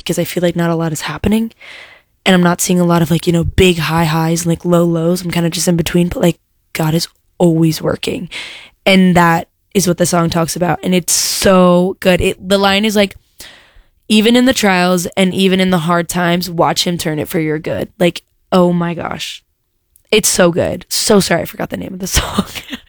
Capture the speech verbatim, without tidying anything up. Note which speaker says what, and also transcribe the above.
Speaker 1: because I feel like not a lot is happening. And I'm not seeing a lot of like, you know, big high highs and like low lows. I'm kind of just in between, but like God is always working. And that is what the song talks about. And it's so good. It, the line is like, even in the trials and even in the hard times, watch him turn it for your good. Like, oh my gosh. It's so good. So sorry I forgot the name of the song.